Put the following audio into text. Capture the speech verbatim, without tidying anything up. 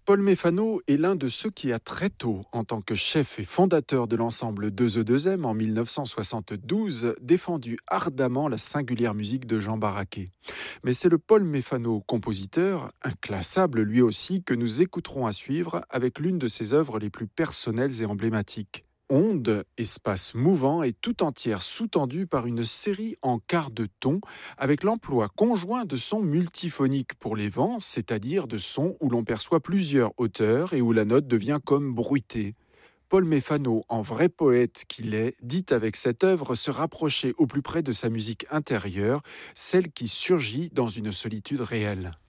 Paul Méfano est l'un de ceux qui a très tôt, en tant que chef et fondateur de l'ensemble deux E deux M en mille neuf cent soixante-douze, défendu ardemment la singulière musique de Jean Barraquet. Mais c'est le Paul Méfano, compositeur, inclassable lui aussi, que nous écouterons à suivre avec l'une de ses œuvres les plus personnelles et emblématiques. Onde, espace mouvant et tout entière sous-tendue par une série en quart de ton avec l'emploi conjoint de sons multiphoniques pour les vents, c'est-à-dire de sons où l'on perçoit plusieurs hauteurs et où la note devient comme bruitée. Paul Méfano, en vrai poète qu'il est, dit avec cette œuvre se rapprocher au plus près de sa musique intérieure, celle qui surgit dans une solitude réelle.